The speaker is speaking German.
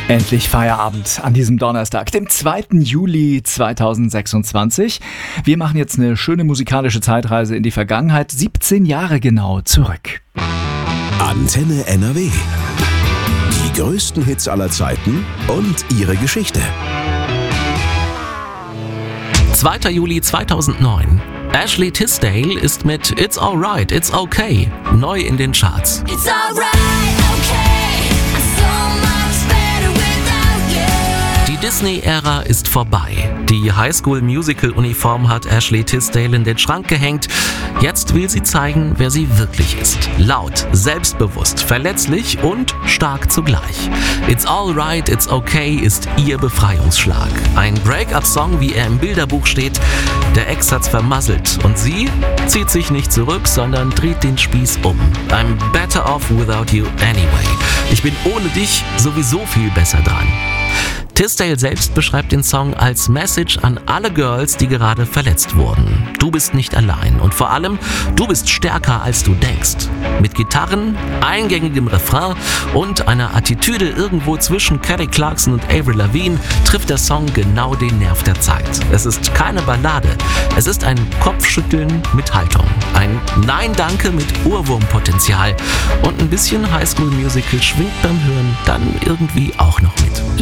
Endlich Feierabend an diesem Donnerstag, dem 2. Juli 2026. Wir machen jetzt eine schöne musikalische Zeitreise in die Vergangenheit, 17 Jahre genau zurück. Antenne NRW. Die größten Hits aller Zeiten und ihre Geschichte. 2. Juli 2009. Ashley Tisdale ist mit It's Alright, It's Okay neu in den Charts. It's alright, okay. I'm so much better without you. Die Disney-Ära ist vorbei. Die Highschool-Musical-Uniform hat Ashley Tisdale in den Schrank gehängt. Jetzt will sie zeigen, wer sie wirklich ist. Laut, selbstbewusst, verletzlich und stark zugleich. It's Alright, It's Okay ist ihr Befreiungsschlag. Ein Break-up-Song, wie er im Bilderbuch steht. Der Ex hat's vermasselt und sie zieht sich nicht zurück, sondern dreht den Spieß um. I'm better off without you anyway. Ich bin ohne dich sowieso viel besser dran. Tisdale selbst beschreibt den Song als Message an alle Girls, die gerade verletzt wurden. Du bist nicht allein und vor allem, du bist stärker als du denkst. Mit Gitarren, eingängigem Refrain und einer Attitüde irgendwo zwischen Kelly Clarkson und Avril Lavigne trifft der Song genau den Nerv der Zeit. Es ist keine Ballade, es ist ein Kopfschütteln mit Haltung. Ein Nein-Danke mit Ohrwurmpotenzial und ein bisschen Highschool Musical schwingt beim Hören dann irgendwie auch noch mit.